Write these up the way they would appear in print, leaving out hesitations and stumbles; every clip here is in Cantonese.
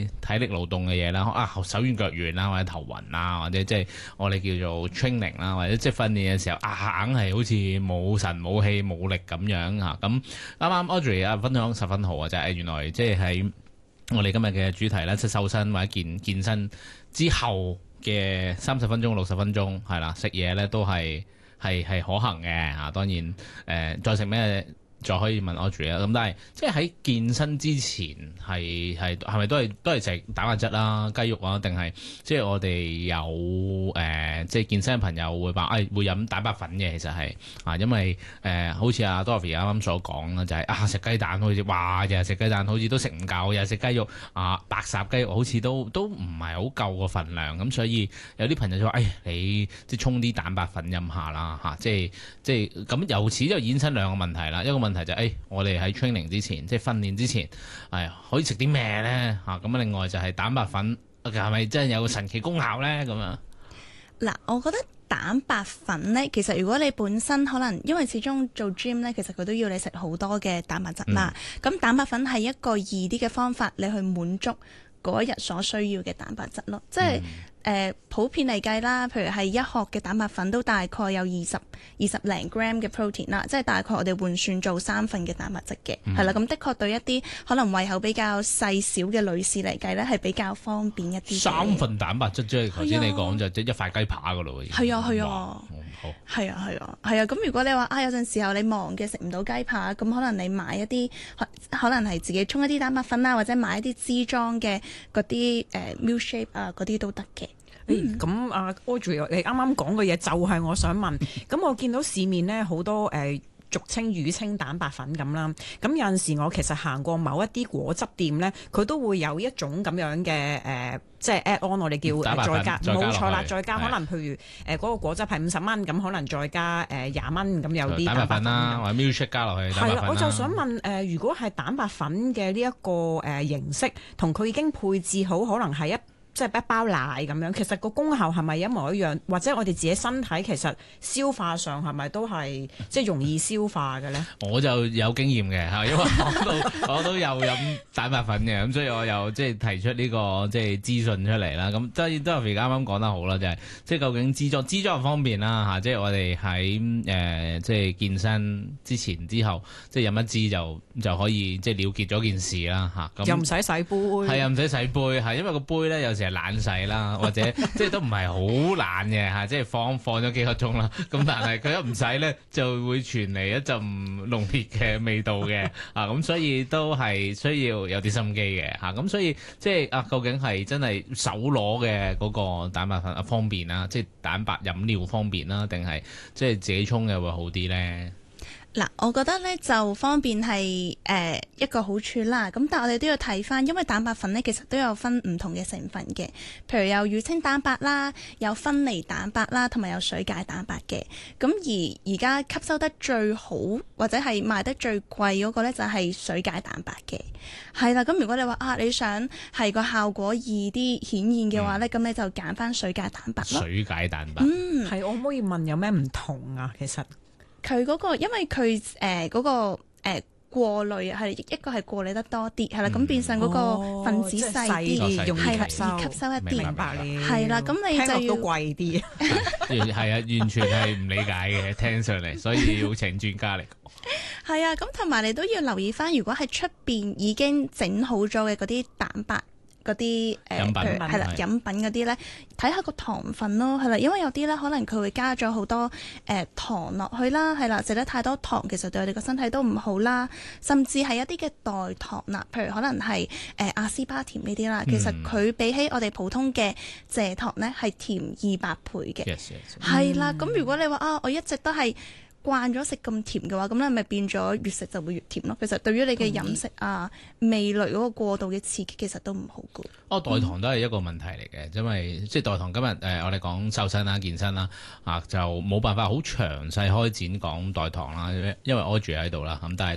體力勞動嘅嘢啦，手軟腳軟啦，或者頭暈啦，或者即係我哋叫做 training 啦，或者即係訓練嘅時候硬係好似冇神冇氣冇力咁樣嚇。咁啱啱 Audrey 分享十分好啊，就係原來即係喺我哋今日嘅主題咧，即係瘦身或者健身之後嘅30分鐘、60分鐘係啦，食嘢咧都係可行嘅嚇。當然再食咩？再可以問 Audrey 啦，咁但係即係喺健身之前係咪都係食蛋白質啦、雞肉啊，定係即係我哋有即係健身嘅朋友會話會飲蛋白粉嘅，其實係因為好似阿 Dorothy 啱啱所講啦，就係食雞蛋好似日日食雞蛋好似都食唔夠，日日食雞肉白烚雞肉好似都唔係好夠個份量，咁所以有啲朋友就話你即係沖啲蛋白粉飲下啦嚇，即係咁由此就衍生兩個問題啦，一個問題就我哋喺 training 之前，即係訓練之前，可以食啲咩咧嚇？咁另外就係蛋白粉係咪真係有個神奇功效咧？咁啊嗱，我覺得蛋白粉咧，其實如果你本身可能因為始終做 gym 咧，其實佢都要你食好多嘅蛋白質啦。咁蛋白粉係一個易啲嘅方法，你去滿足嗰一日所需要嘅蛋白質咯，即係。普遍嚟計啦，譬如係一殼嘅蛋白粉都大概有20零 gram 嘅 protein 啦，即係大概我哋換算做3份嘅蛋白質嘅，係啦。咁的確對一啲可能胃口比較細小嘅女士嚟計咧，係比較方便一啲。3 份蛋白質即係頭先你講就即係一塊雞扒噶咯喎。 係啊，係啊。咁如果你話有陣時候你忙嘅食唔到雞扒，咁可能你買一啲可能係自己沖一啲蛋白粉啦，或者買一啲支裝嘅嗰啲milkshake 嗰啲都得嘅。 咁Audrey，你啱啱講嘅嘢就係我想問。咁我見到市面呢好多俗稱乳清蛋白粉咁啦。咁有陣時我其實行過某一啲果汁店呢，佢都會有一種咁樣嘅即係 add on， 我哋叫再加，冇錯啦，再加可能譬如嗰個果汁係50蚊，咁可能再加20蚊，咁有啲蛋白粉啦， 或者 milkshake 加落去。 係啦，我就想問如果係蛋白粉嘅呢一個形式，同佢已經配置好，可能係即係一包奶咁樣，其實個功效係咪一模一樣？或者我哋自己身體其實消化上係咪都係即係容易消化嘅咧？ 我就有經驗嘅，因為我都有飲蛋白粉嘅，咁所以我又即係提出呢個即係資訊出嚟啦。咁當然Dorothy啱啱講得好啦，就係即係究竟支裝方面啦嚇，即係我哋喺即係健身之前之後，即係飲一支就可以即係了結咗件事啦嚇。 又唔使洗杯， 係啊，唔使洗杯，係因為個杯咧有時係懶洗啦，或者即係都唔係好懶嘅嚇，即係放咗幾個鐘啦。咁但係佢一唔洗咧，就會傳嚟一陣濃烈嘅味道嘅咁所以都係需要有啲心機嘅嚇。咁所以即係究竟係真係手攞嘅嗰個蛋白粉方便啦，即係蛋白飲料方便啦，定係即係自己沖嘅會好啲咧？ 嗱，我覺得咧就方便係一個好處啦。咁但係我哋都要睇翻，因為蛋白粉咧其實都有分唔同嘅成分嘅，譬如有乳清蛋白啦，有分離蛋白啦，同埋有水解蛋白嘅。咁而家吸收得最好或者係賣得最貴嗰個咧就係水解蛋白嘅。係啦，咁如果你話你想係個效果易啲顯現嘅話咧，咁你就揀翻水解蛋白咯。 水解蛋白， 係我可唔可以問有咩唔同啊？其實佢嗰個因為佢嗰個過濾係一個係過濾得多啲，係啦，咁變相嗰個分子細啲， 容易係啦， 吸收易吸收一啲。 明白你係啦，咁你就要聽落都貴啲。 係啊，完全係唔理解嘅，聽上嚟，所以要請專家嚟講。 係啊，咁同埋你都要留意翻，如果喺出邊已經整好咗嘅嗰啲蛋白。嗰啲飲品係啦，飲品嗰啲咧，睇下個糖分咯，係啦，因為有啲咧可能佢會加咗好多糖落去啦，係啦，食得太多糖其實對我哋個身體都唔好啦，甚至係一啲嘅代糖啦，譬如可能係阿斯巴甜呢啲啦，其實佢比起我哋普通嘅蔗糖咧係甜200倍嘅，係啦，咁如果你話我一直都係慣咗食咁甜嘅話，咁咧咪變咗越食就會越甜咯。其實對於你嘅飲食味蕾嗰個過度嘅刺激，其實都唔好嘅。 代糖都係一個問題嚟嘅，因為即係代糖今日我哋講瘦身啦、健身啦就冇辦法好詳細開展講代糖啦，因為 Audrey 喺度啦，咁但係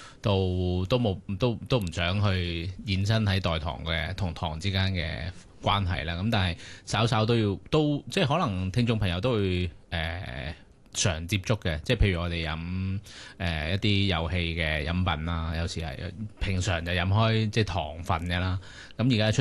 都唔想去衍生喺代糖嘅同糖之間嘅關係啦。咁但係稍都即係可能聽眾朋友都會常接觸嘅，即係譬如我哋飲一啲有氣嘅飲品啦，有時係平常就飲開即係糖分嘅啦。咁而家出